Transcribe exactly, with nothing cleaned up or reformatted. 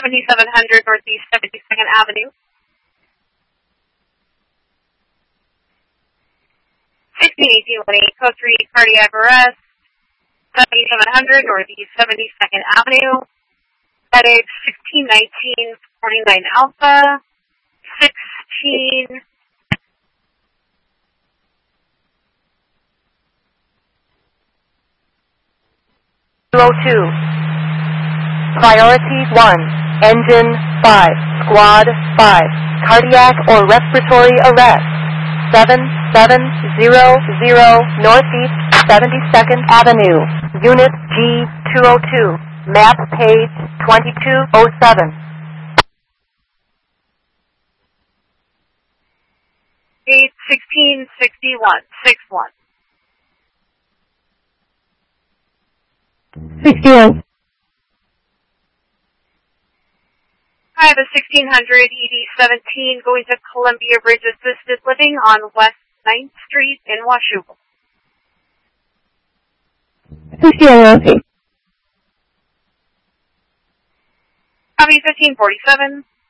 seventy-seven hundred Northeast seventy-second Avenue. sixteen eighteen one eight, code three, cardiac arrest. seventy-seven hundred Northeast seventy-second Avenue. Headache sixteen nineteen forty-nine Alpha. sixteen. two oh two. Priority one. Engine five. Squad five. Cardiac or respiratory arrest. seven seven zero zero Northeast seventy-second Avenue. Unit G two oh two. Map page twenty-two oh seven. eight sixteen sixty-one sixty-one. sixty-one. I have a sixteen hundred E D seventeen going to Columbia Bridge Assisted Living on West ninth Street in Washougal. sixty-one. Copy fifteen forty-seven.